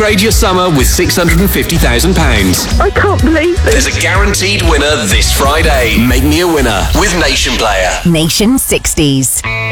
Upgrade your summer with £650,000. I can't believe this. There's a guaranteed winner this Friday. Make me a winner with Nation Player. Nation 60s.